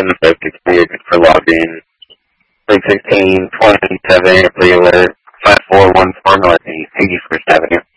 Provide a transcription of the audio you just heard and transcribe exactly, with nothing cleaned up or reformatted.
seven fifty for login. three sixteen twenty-seven, clear alert, five four one four North eighty-first Avenue.